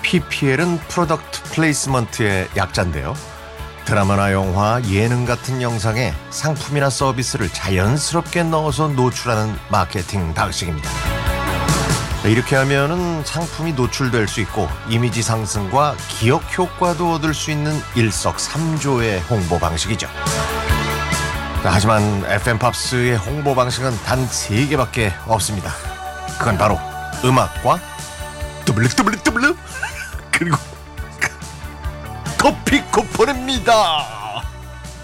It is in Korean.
PPL은 프로덕트 플레이스먼트의 약자인데요. 드라마나 영화, 예능 같은 영상에 상품이나 서비스를 자연스럽게 넣어서 노출하는 마케팅 방식입니다. 이렇게 하면은 상품이 노출될 수 있고 이미지 상승과 기억 효과도 얻을 수 있는 일석삼조의 홍보 방식이죠. 하지만 FM팝스의 홍보 방식은 단 3개밖에 없습니다. 그건 바로 음악과 뚜블룩 그리고 커피 쿠폰입니다.